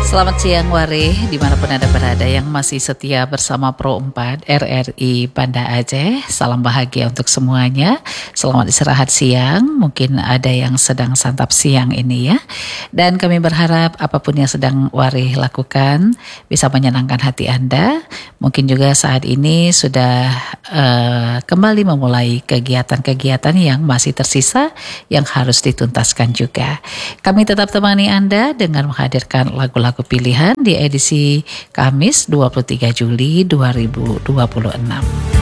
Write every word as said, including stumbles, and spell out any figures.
Selamat siang Wari, dimanapun Anda berada yang masih setia bersama Pro empat R R I Banda Aceh. Salam bahagia untuk semuanya. Selamat istirahat siang, mungkin ada yang sedang santap siang ini ya. Dan kami berharap apapun yang sedang Wari lakukan bisa menyenangkan hati Anda. Mungkin juga saat ini sudah uh, kembali memulai kegiatan-kegiatan yang masih tersisa yang harus dituntaskan juga. Kami tetap temani Anda dengan menghadirkan lagu-lagu pilihan di edisi Kamis dua puluh tiga Juli dua ribu dua puluh enam.